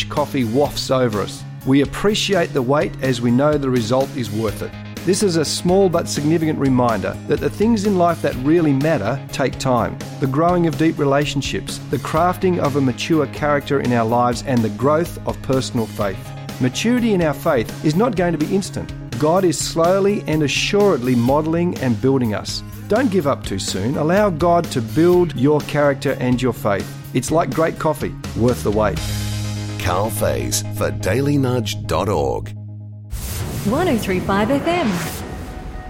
fresh coffee wafts over us. We appreciate the wait as we know the result is worth it. This is a small but significant reminder that the things in life that really matter take time. The growing of deep relationships, the crafting of a mature character in our lives, and the growth of personal faith. Maturity in our faith is not going to be instant. God is slowly and assuredly modelling and building us. Don't give up too soon. Allow God to build your character and your faith. It's like great coffee, worth the wait. Carl Faze for dailynudge.org. 103.5 FM.